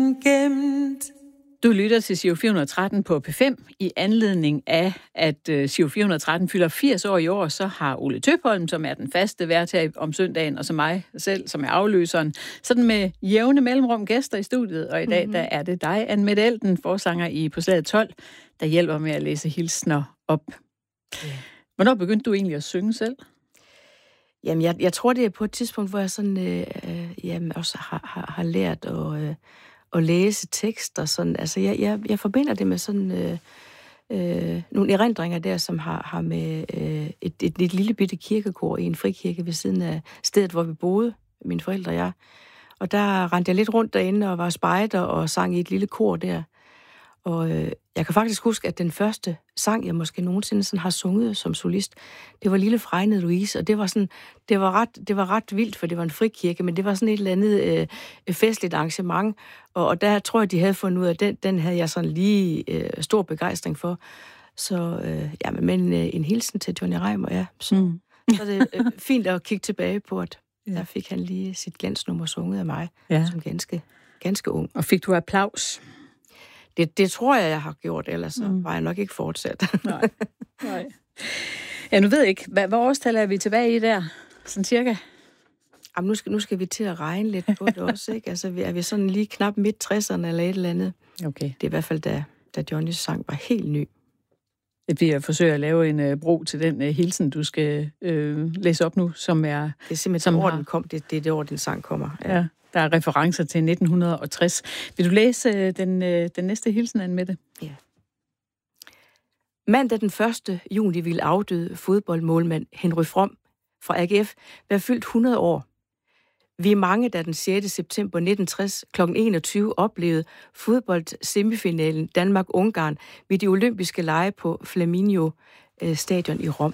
gemt. Du lytter til Giro 413 på P5 i anledning af, at Giro 413 fylder 80 år i år. Så har Ole Tøpholm, som er den faste vært her om søndagen, og så mig selv, som er afløseren, sådan med jævne mellemrum gæster i studiet. Og i dag der er det dig, Anne-Mette Elden, forsanger i På Slaget 12, der hjælper med at læse hilsner op. Hvornår begyndte du egentlig at synge selv? Jamen, jeg tror, det er på et tidspunkt, hvor jeg sådan, også har lært at læse tekster. Sådan. Altså, jeg forbinder det med sådan nogle erindringer der, som har med et lille bitte kirkekor i en frikirke ved siden af stedet, hvor vi boede, mine forældre og jeg. Og der rendte jeg lidt rundt derinde og var spejder og sang i et lille kor der. Og jeg kan faktisk huske, at den første sang, jeg måske nogensinde sådan har sunget som solist, det var Lille Fregnede Louise, og det var ret vildt, for det var en frikirke, men det var sådan et eller andet festligt arrangement, og der tror jeg, de havde fundet ud af, at den havde jeg sådan lige stor begejstring for. Så men en hilsen til Johnny Reimer, ja. Så er det fint at kigge tilbage på, at der fik han lige sit glansnummer sunget af mig, som ganske ung. Og fik du applaus? Det tror jeg har gjort, ellers så var jeg nok ikke fortsat. Nej. Ja, nu ved jeg ikke, hvad årstal er vi tilbage i der? Sådan cirka? Jamen, nu skal vi til at regne lidt på det også, ikke? Altså, er vi sådan lige knap midt 60'erne eller et eller andet? Okay. Det er i hvert fald, da Johnnys sang var helt ny. Jeg forsøger at lave en bro til den hilsen, du skal læse op nu, som er... Det er simpelthen det år, den kom. Det er det år, den sang kommer. Ja. Der er referencer til 1960. Vil du læse den næste hilsen, Anne-Mette? Ja. Mandag den 1. juni ville afdøde fodboldmålmand Henry From fra AGF være fyldt 100 år. Vi er mange, der den 6. september 1960 kl. 21 oplevede fodboldsemifinalen Danmark-Ungarn ved de olympiske lege på Flaminio Stadion i Rom.